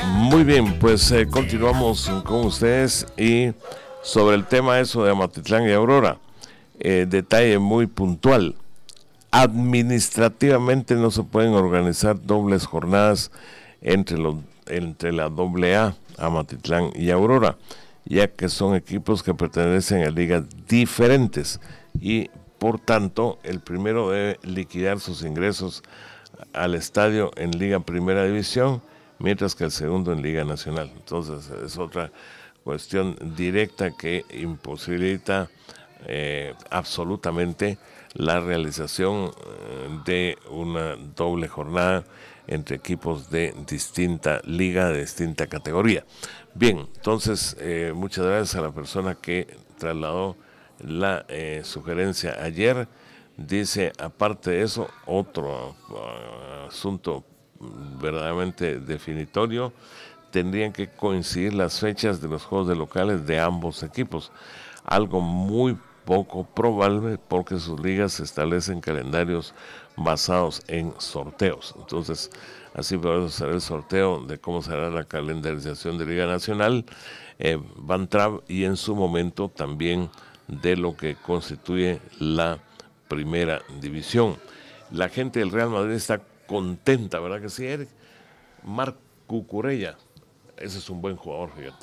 Muy bien, pues continuamos con ustedes y sobre el tema eso de Amatitlán y Aurora, detalle muy puntual. Administrativamente no se pueden organizar dobles jornadas entre la AA, Amatitlán y Aurora, ya que son equipos que pertenecen a ligas diferentes y por tanto el primero debe liquidar sus ingresos al estadio en Liga Primera División, mientras que el segundo en Liga Nacional. Entonces es otra cuestión directa que imposibilita absolutamente la realización de una doble jornada entre equipos de distinta liga, de distinta categoría. Bien, entonces muchas gracias a la persona que trasladó la sugerencia ayer. Dice, aparte de eso, otro asunto verdaderamente definitorio, tendrían que coincidir las fechas de los juegos de locales de ambos equipos, algo muy poco probable porque sus ligas establecen calendarios basados en sorteos. Entonces, así por eso será el sorteo de cómo será la calendarización de Liga Nacional, Bantrav, y en su momento también de lo que constituye la Primera División. La gente del Real Madrid está contenta, ¿verdad que sí, Eric? Marc Cucurella, ese es un buen jugador, fíjate.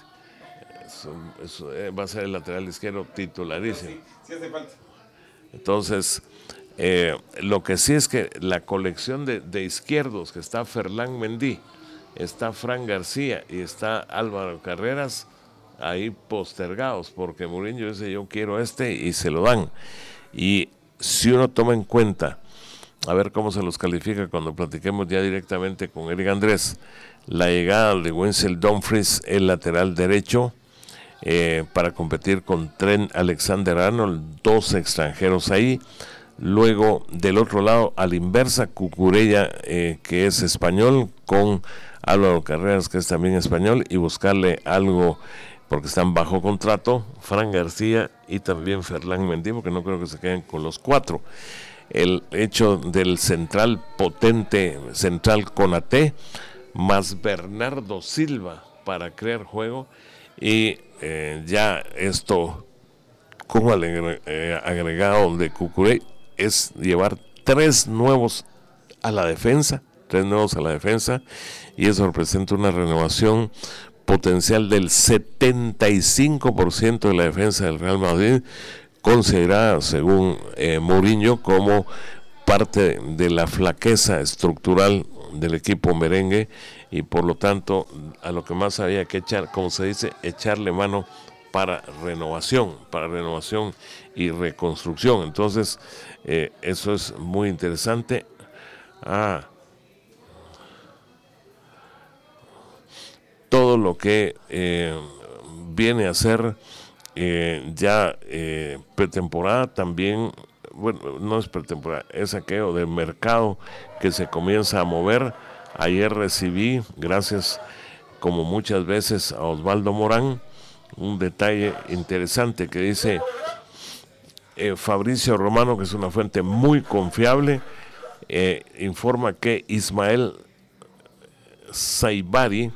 Va a ser el lateral izquierdo titularísimo. Sí hace falta. Entonces, lo que sí es que la colección de izquierdos, que está Ferland Mendy, está Fran García y está Álvaro Carreras, ahí postergados, porque Mourinho dice yo quiero y se lo dan. Y si uno toma en cuenta, a ver cómo se los califica cuando platiquemos ya directamente con Eric Andrés, la llegada de Wenzel Dumfries, el lateral derecho, para competir con Trent Alexander-Arnold, 2 extranjeros ahí. Luego, del otro lado, a la inversa, Cucurella, que es español, con Álvaro Carreras, que es también español, y buscarle algo, porque están bajo contrato, Fran García y también Ferland Mendy, porque no creo que se queden con los 4. El hecho del central potente, central Konaté, más Bernardo Silva para crear juego, y ya esto como agregado de Cucurella es llevar 3 nuevos a la defensa, y eso representa una renovación potencial del 75% de la defensa del Real Madrid, considerada según Mourinho como parte de la flaqueza estructural del equipo merengue, y por lo tanto a lo que más había que echar, como se dice, echarle mano para renovación y reconstrucción. Entonces eso es muy interesante. Todo lo que viene a ser ya pretemporada también, bueno, no es pretemporada, es aquello del mercado que se comienza a mover. Ayer recibí, gracias como muchas veces a Osvaldo Morán, un detalle interesante que dice Fabricio Romano, que es una fuente muy confiable, informa que Ismael Saibari,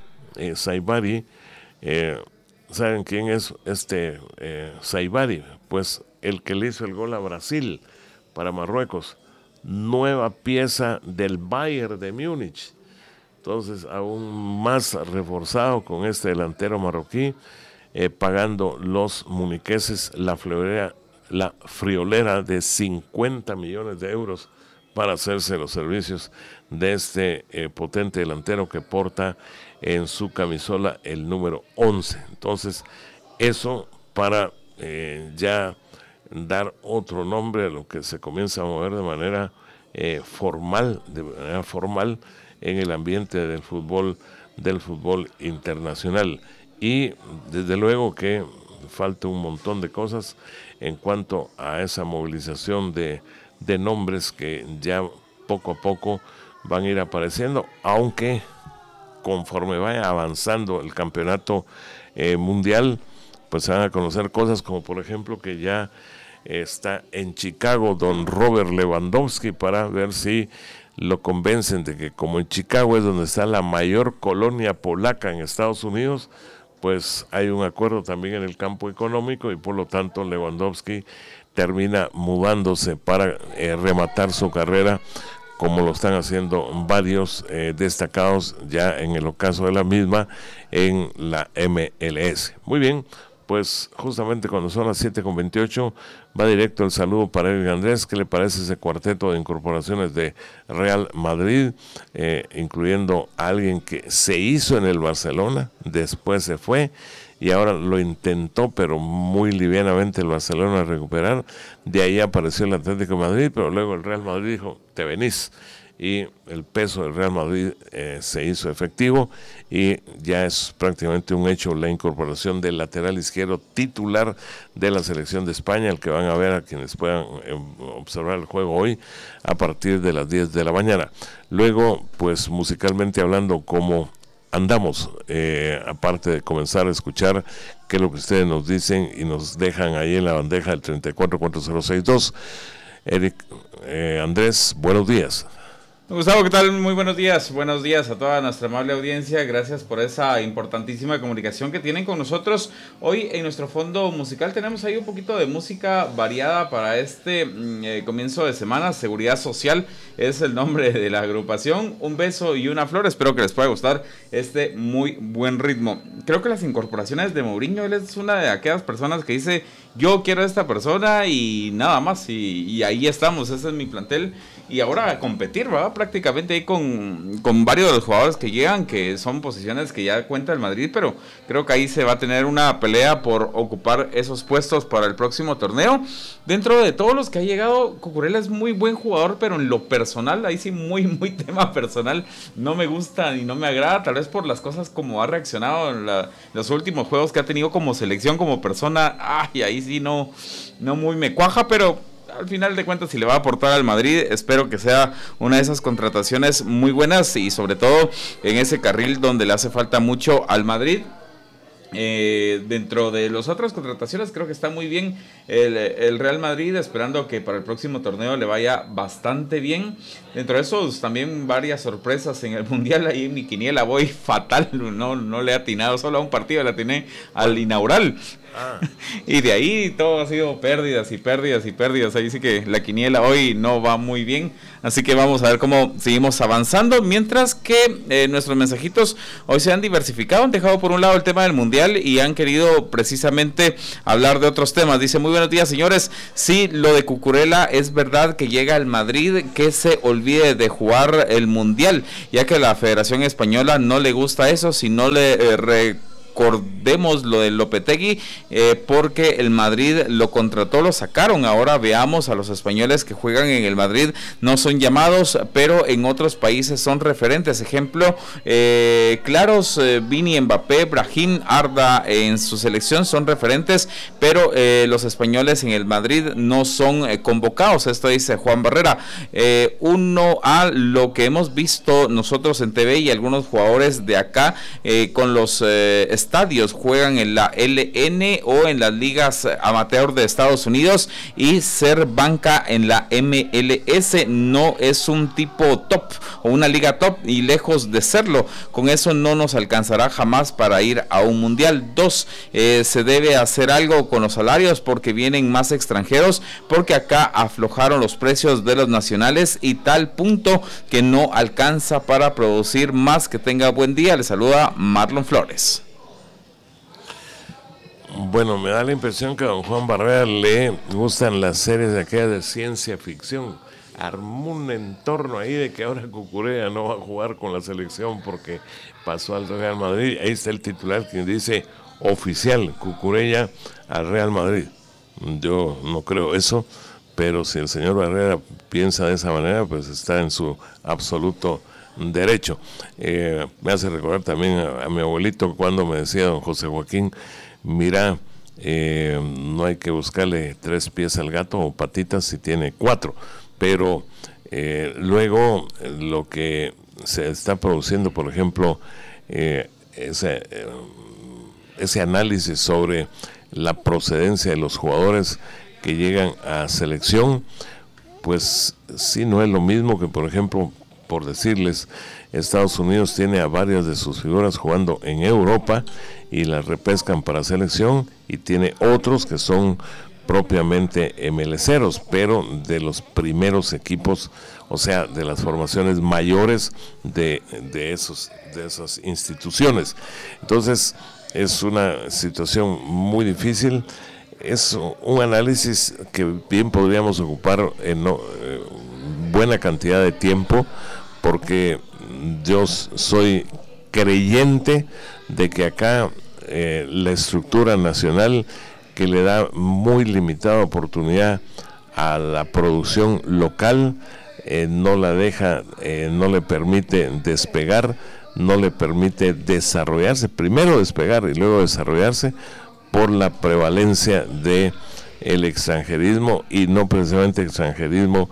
¿saben quién es Saibari? Pues el que le hizo el gol a Brasil para Marruecos, nueva pieza del Bayern de Múnich. Entonces, aún más reforzado con este delantero marroquí, pagando los muniqueses la friolera de 50 millones de euros para hacerse los servicios de este potente delantero que porta en su camisola el número 11. Entonces, eso para ya dar otro nombre a lo que se comienza a mover de manera formal en el ambiente del fútbol internacional. Y desde luego que falta un montón de cosas en cuanto a esa movilización de nombres que ya poco a poco van a ir apareciendo, aunque conforme vaya avanzando el campeonato mundial, pues se van a conocer cosas como por ejemplo que ya está en Chicago don Robert Lewandowski, para ver si lo convencen de que como en Chicago es donde está la mayor colonia polaca en Estados Unidos, pues hay un acuerdo también en el campo económico y por lo tanto Lewandowski termina mudándose para rematar su carrera, como lo están haciendo varios destacados ya en el ocaso de la misma en la MLS. Muy bien, pues justamente cuando son las 7:28 va directo el saludo para Eric Andrés. ¿Qué le parece ese cuarteto de incorporaciones de Real Madrid, incluyendo a alguien que se hizo en el Barcelona, después se fue y ahora lo intentó, pero muy livianamente el Barcelona recuperar? De ahí apareció el Atlético de Madrid, pero luego el Real Madrid dijo, te venís. Y el peso del Real Madrid se hizo efectivo y ya es prácticamente un hecho la incorporación del lateral izquierdo titular de la selección de España, el que van a ver a quienes puedan observar el juego hoy a partir de las 10 de la mañana. Luego, pues musicalmente hablando, como andamos, aparte de comenzar a escuchar qué es lo que ustedes nos dicen y nos dejan ahí en la bandeja del 344062. Eric Andrés, buenos días. Gustavo, ¿qué tal? Muy buenos días a toda nuestra amable audiencia. Gracias por esa importantísima comunicación que tienen con nosotros. Hoy en nuestro fondo musical tenemos ahí un poquito de música variada para este comienzo de semana. Seguridad Social es el nombre de la agrupación. Un beso y una flor. Espero que les pueda gustar este muy buen ritmo. Creo que las incorporaciones de Mourinho, él es una de aquellas personas que dice, yo quiero a esta persona y nada más. Y ahí estamos, ese es mi plantel. Y ahora a competir, ¿verdad? Prácticamente ahí con varios de los jugadores que llegan, que son posiciones que ya cuenta el Madrid, pero creo que ahí se va a tener una pelea por ocupar esos puestos para el próximo torneo. Dentro de todos los que ha llegado, Cucurella es muy buen jugador, pero en lo personal, ahí sí muy tema personal, no me gusta ni no me agrada, tal vez por las cosas como ha reaccionado en los últimos juegos que ha tenido como selección, como persona, y ahí sí no muy me cuaja, pero al final de cuentas, si le va a aportar al Madrid, espero que sea una de esas contrataciones muy buenas y sobre todo en ese carril donde le hace falta mucho al Madrid. Dentro de las otras contrataciones creo que está muy bien el Real Madrid, esperando que para el próximo torneo le vaya bastante bien. Dentro de esos también varias sorpresas en el Mundial. Ahí en mi quiniela voy fatal, no le he atinado, solo a un partido le atiné al inaugural. Y de ahí todo ha sido pérdidas. Ahí sí que la quiniela hoy no va muy bien. Así que vamos a ver cómo seguimos avanzando. Mientras que nuestros mensajitos hoy se han diversificado. Han dejado por un lado el tema del Mundial y han querido precisamente hablar de otros temas. Dice, muy buenos días, señores. Sí, lo de Cucurella es verdad que llega al Madrid, que se olvide de jugar el Mundial, ya que a la Federación Española no le gusta eso, si no le recordemos lo de Lopetegui, porque el Madrid lo contrató, lo sacaron. Ahora veamos a los españoles que juegan en el Madrid, no son llamados, pero en otros países son referentes. Ejemplo claros, Vini, Mbappé, Brahim, Arda en su selección son referentes, pero los españoles en el Madrid no son convocados. Esto dice Juan Barrera. Uno a lo que hemos visto nosotros en TV y algunos jugadores de acá con los estadios, juegan en la LN o en las ligas amateur de Estados Unidos, y ser banca en la MLS no es un tipo top o una liga top, y lejos de serlo. Con eso no nos alcanzará jamás para ir a un mundial. 2, se debe hacer algo con los salarios porque vienen más extranjeros, porque acá aflojaron los precios de los nacionales y tal punto que no alcanza para producir más. Que tenga buen día. Le saluda Marlon Flores. Bueno, me da la impresión que a don Juan Barrera le gustan las series de aquellas de ciencia ficción. Armó un entorno ahí de que ahora Cucurella no va a jugar con la selección porque pasó al Real Madrid. Ahí está el titular que dice oficial, Cucurella al Real Madrid. Yo no creo eso, pero si el señor Barrera piensa de esa manera, pues está en su absoluto derecho. Me hace recordar también a mi abuelito cuando me decía don José Joaquín, mira, no hay que buscarle 3 pies al gato o patitas si tiene 4, pero luego lo que se está produciendo, por ejemplo, ese análisis sobre la procedencia de los jugadores que llegan a selección, pues sí, no es lo mismo que, por ejemplo, por decirles, Estados Unidos tiene a varias de sus figuras jugando en Europa y las repescan para selección, y tiene otros que son propiamente MLCeros, pero de los primeros equipos, o sea, de las formaciones mayores de esas instituciones. Entonces, es una situación muy difícil. Es un análisis que bien podríamos ocupar en buena cantidad de tiempo, porque yo soy creyente de que acá la estructura nacional, que le da muy limitada oportunidad a la producción local, no la deja, no le permite despegar, no le permite desarrollarse, primero despegar y luego desarrollarse, por la prevalencia de el extranjerismo, y no precisamente extranjerismo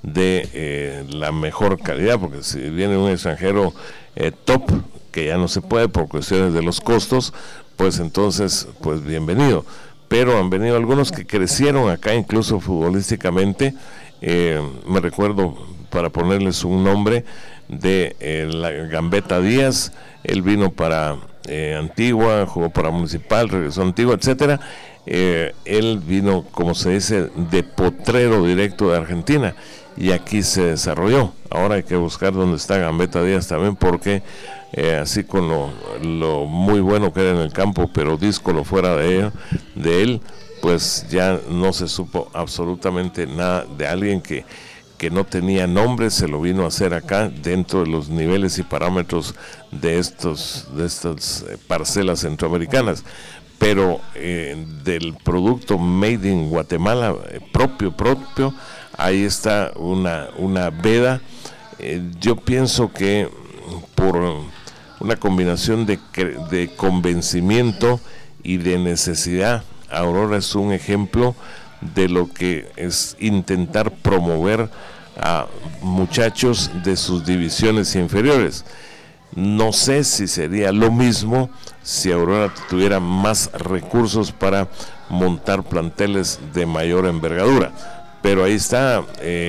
de la mejor calidad, porque si viene un extranjero top, que ya no se puede por cuestiones de los costos, pues entonces, pues bienvenido. Pero han venido algunos que crecieron acá, incluso futbolísticamente. Me recuerdo, para ponerles un nombre, de la Gambetta Díaz. Él vino para Antigua, jugó para Municipal, regresó a Antigua, etcétera. Él vino, como se dice, de potrero directo de Argentina, y aquí se desarrolló. Ahora hay que buscar dónde está Gambetta Díaz también, porque así con lo muy bueno que era en el campo, pero díscolo fuera de él, pues ya no se supo absolutamente nada de alguien que no tenía nombre. Se lo vino a hacer acá dentro de los niveles y parámetros de estas parcelas centroamericanas, pero del producto made in Guatemala, propio, ahí está una veda. Yo pienso que por una combinación de convencimiento y de necesidad, Aurora es un ejemplo de lo que es intentar promover a muchachos de sus divisiones inferiores. No sé si sería lo mismo si Aurora tuviera más recursos para montar planteles de mayor envergadura, pero ahí está.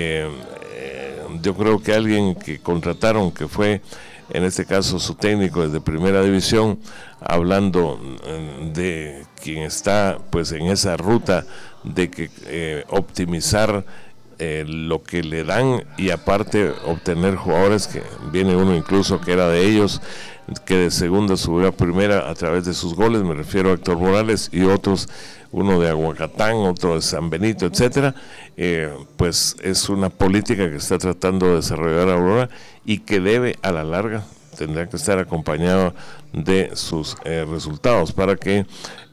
Yo creo que alguien que contrataron, que fue en este caso su técnico desde primera división, hablando de quien está pues en esa ruta de que optimizar lo que le dan, y aparte obtener jugadores, que viene uno incluso que era de ellos, que de segunda subió a primera a través de sus goles. Me refiero a Héctor Morales y otros, uno de Aguacatán, otro de San Benito, etcétera. Pues es una política que está tratando de desarrollar Aurora, y que debe, a la larga, tendrá que estar acompañado de sus resultados, para que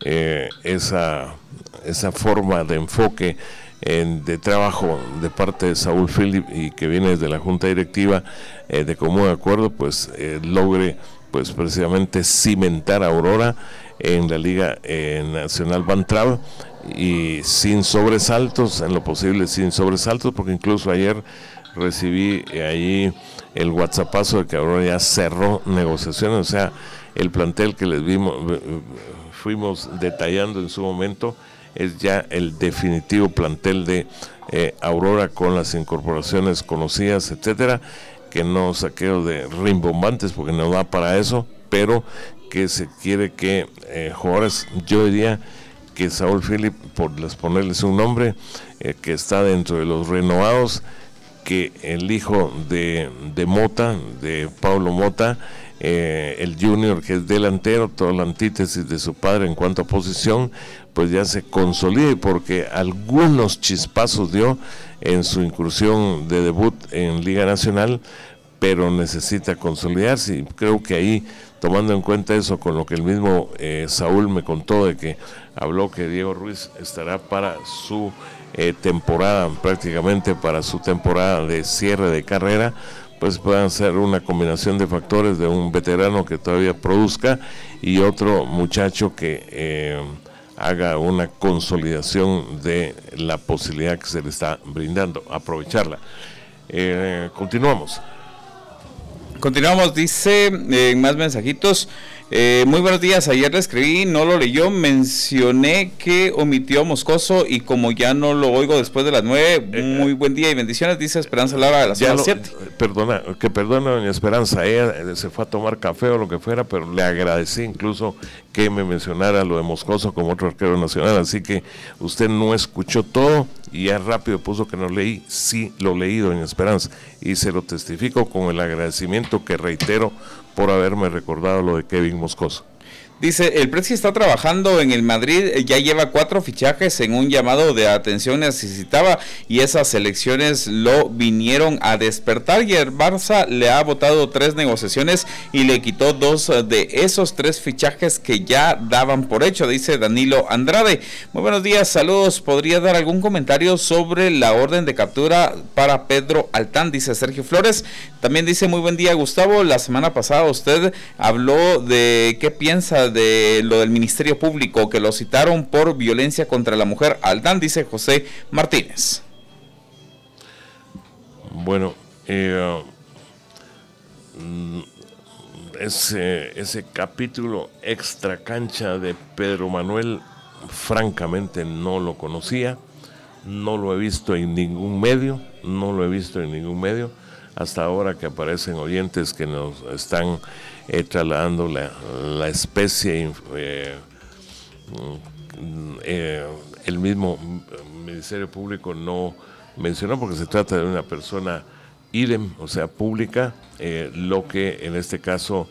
esa forma de enfoque de trabajo de parte de Saúl Philip, y que viene desde la junta directiva de común acuerdo, pues logre pues precisamente cimentar a Aurora en la Liga Nacional Bantrav, y sin sobresaltos, en lo posible sin sobresaltos, porque incluso ayer recibí ahí el whatsappazo de que Aurora ya cerró negociaciones. O sea, el plantel que les fuimos detallando en su momento es ya el definitivo plantel de Aurora, con las incorporaciones conocidas, etcétera, que no saqueo de rimbombantes porque no da para eso, pero que se quiere que jugadores, yo diría que Saúl Philip, por ponerles un nombre, que está dentro de los renovados, que el hijo de Mota, de Pablo Mota, el junior, que es delantero, toda la antítesis de su padre en cuanto a posición, pues ya se consolide, porque algunos chispazos dio en su incursión de debut en Liga Nacional, pero necesita consolidarse. Y creo que ahí, tomando en cuenta eso, con lo que el mismo Saúl me contó, de que habló que Diego Ruiz estará para su temporada, prácticamente para su temporada de cierre de carrera, pues puedan ser una combinación de factores, de un veterano que todavía produzca y otro muchacho que haga una consolidación de la posibilidad que se le está brindando, aprovecharla. Continuamos. Continuamos, dice en más mensajitos. Muy buenos días, ayer le escribí, no lo leyó, mencioné que omitió Moscoso y como ya no lo oigo después de las 9, muy buen día y bendiciones, dice Esperanza Lara de la zona 7. Perdona, doña Esperanza, ella se fue a tomar café o lo que fuera, pero le agradecí incluso que me mencionara lo de Moscoso como otro arquero nacional, así que usted no escuchó todo y ya rápido puso que no leí. Sí lo leí, doña Esperanza, y se lo testifico con el agradecimiento que reitero por haberme recordado lo de Kevin Moscoso. Dice, el Prezi está trabajando en el Madrid, ya lleva 4 fichajes en un llamado de atención necesitaba y esas selecciones lo vinieron a despertar y el Barça le ha votado 3 negociaciones y le quitó 2 de esos 3 fichajes que ya daban por hecho, dice Danilo Andrade. Muy buenos días, saludos, ¿podría dar algún comentario sobre la orden de captura para Pedro Altán? Dice Sergio Flores. También dice, muy buen día Gustavo, la semana pasada usted habló de qué piensa de lo del Ministerio Público, que lo citaron por violencia contra la mujer. Aldán, dice José Martínez. Bueno, ese capítulo extra cancha de Pedro Manuel, francamente no lo conocía, no lo he visto en ningún medio, hasta ahora que aparecen oyentes que nos están trasladando la especie, el mismo Ministerio Público no mencionó porque se trata de una persona idem, o sea, pública, lo que en este caso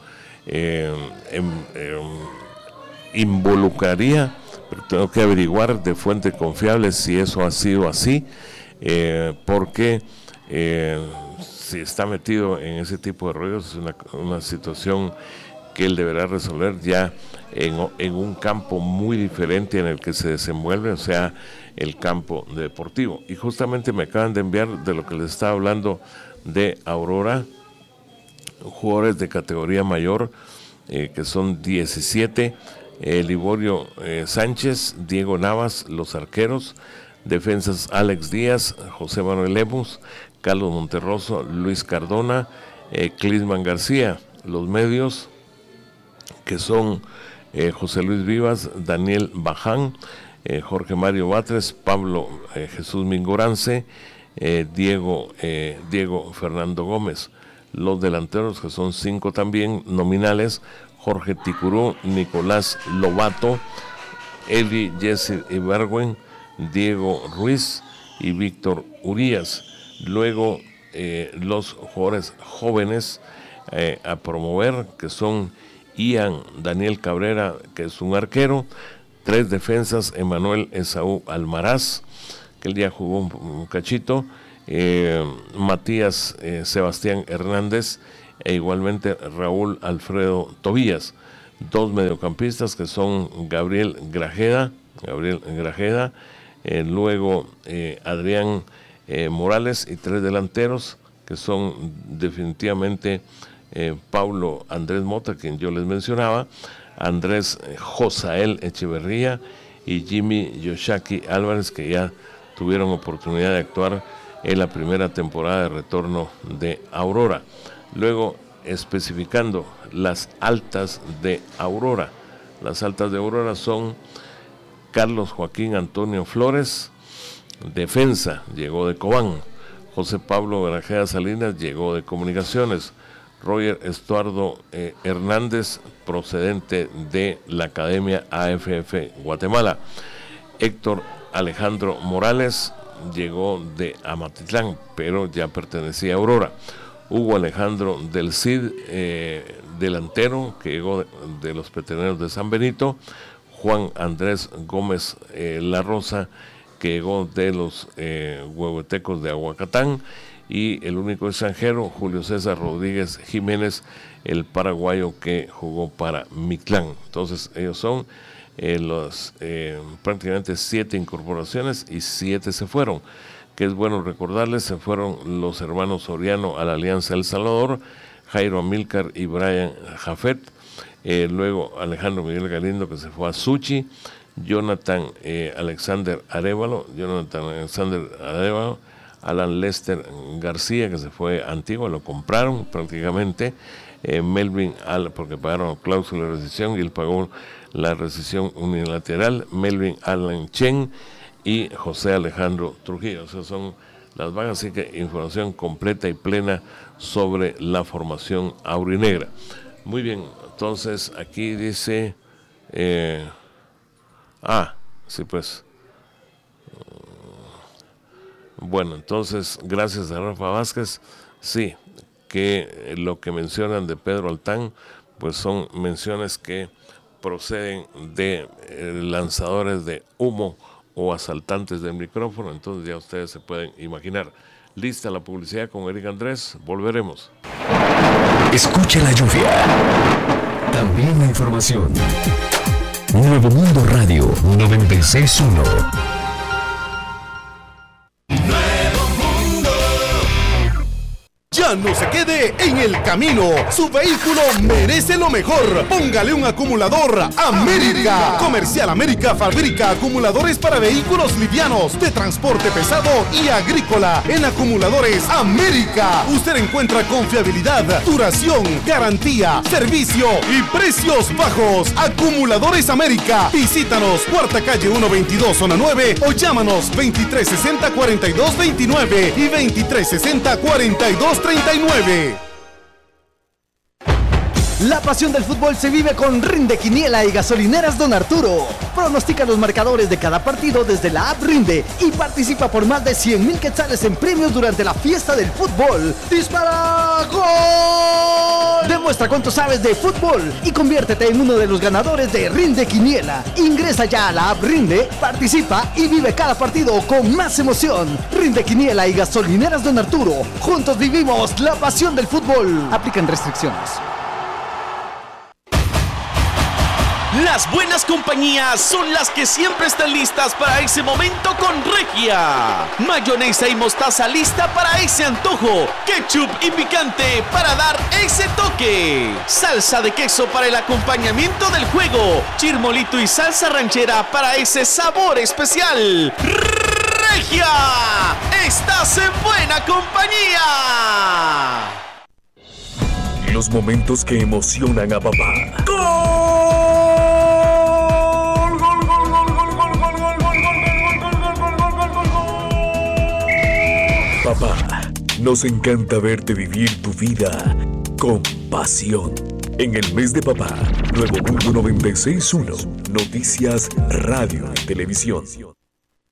involucraría, pero tengo que averiguar de fuente confiable si eso ha sido así, porque si está metido en ese tipo de rollos es una situación que él deberá resolver ya en un campo muy diferente en el que se desenvuelve, o sea, el campo deportivo. Y justamente me acaban de enviar de lo que les estaba hablando de Aurora, jugadores de categoría mayor, que son 17, Liborio Sánchez, Diego Navas, los arqueros, defensas Alex Díaz, José Manuel Lemus, Carlos Monterroso, Luis Cardona, Clisman García, los medios que son José Luis Vivas, Daniel Baján, Jorge Mario Batres, Pablo Jesús Mingorance, Diego Fernando Gómez, los delanteros que son 5 también nominales, Jorge Ticurú, Nicolás Lobato, Eli Jesse Ibargüen, Diego Ruiz y Víctor Urías. Luego los jugadores jóvenes a promover, que son Ian Daniel Cabrera, que es un arquero, 3 defensas, Emanuel Esaú Almaraz, que el día jugó un cachito, Matías Sebastián Hernández e igualmente Raúl Alfredo Tobías. 2 mediocampistas que son Gabriel Grajeda, luego Adrián Morales, y 3 delanteros que son definitivamente Paulo Andrés Mota, quien yo les mencionaba, Andrés Josael Echeverría y Jimmy Yoshaki Álvarez, que ya tuvieron oportunidad de actuar en la primera temporada de retorno de Aurora. Luego, especificando las altas de Aurora. Las altas de Aurora son Carlos Joaquín Antonio Flores, defensa, llegó de Cobán. José Pablo Grajeda Salinas, llegó de Comunicaciones. Roger Estuardo Hernández, procedente de la Academia AFF Guatemala. Héctor Alejandro Morales llegó de Amatitlán, pero ya pertenecía a Aurora. Hugo Alejandro del Cid, delantero, que llegó de los Petroleros de San Benito. Juan Andrés Gómez La Rosa, que llegó de los Huehuetecos de Aguacatán. Y el único extranjero, Julio César Rodríguez Jiménez, el paraguayo que jugó para Mictlán. Entonces ellos son prácticamente 7 incorporaciones y 7 se fueron, que es bueno recordarles. Se fueron los hermanos Soriano a la Alianza El Salvador, Jairo Amílcar y Brian Jafet, luego Alejandro Miguel Galindo, que se fue a Suchi, Jonathan Alexander Arevalo, Alan Lester García, que se fue a Antigua, lo compraron prácticamente. Melvin Allen, porque pagaron cláusula de rescisión y él pagó la rescisión unilateral. Melvin Allen Chen y José Alejandro Trujillo. Esas son las bajas, así que información completa y plena sobre la formación aurinegra. Muy bien, entonces aquí dice... sí, pues... Bueno, entonces, gracias a Rafa Vázquez, sí, que lo que mencionan de Pedro Altán, pues son menciones que proceden de lanzadores de humo o asaltantes del micrófono, entonces ya ustedes se pueden imaginar. Lista la publicidad con Eric Andrés, volveremos. Escuche la lluvia, también la información. Nuevo Mundo Radio 96.1. Ya no se quede en el camino. Su vehículo merece lo mejor. Póngale un acumulador América. Comercial América fabrica acumuladores para vehículos livianos, de transporte pesado y agrícola. En Acumuladores América usted encuentra confiabilidad, duración, garantía, servicio y precios bajos. Acumuladores América. Visítanos, Cuarta Calle 122, Zona 9, o llámanos 2360-4229 y 2360-4239. La pasión del fútbol se vive con Rinde Quiniela y Gasolineras Don Arturo. Pronostica los marcadores de cada partido desde la app Rinde y participa por más de 100,000 quetzales en premios durante la fiesta del fútbol. ¡Dispara! ¡Gol! Demuestra cuánto sabes de fútbol y conviértete en uno de los ganadores de Rinde Quiniela. Ingresa ya a la app Rinde, participa y vive cada partido con más emoción. Rinde Quiniela y Gasolineras Don Arturo. Juntos vivimos la pasión del fútbol. Aplican restricciones. Las buenas compañías son las que siempre están listas para ese momento con Regia. Mayonesa y mostaza lista para ese antojo. Ketchup y picante para dar ese toque. Salsa de queso para el acompañamiento del juego. Chirmolito y salsa ranchera para ese sabor especial. Regia, estás en buena compañía. Los momentos que emocionan a papá. Papá, nos encanta verte vivir tu vida con pasión. En el mes de papá, Nuevo Mundo 96.1, noticias, radio y televisión.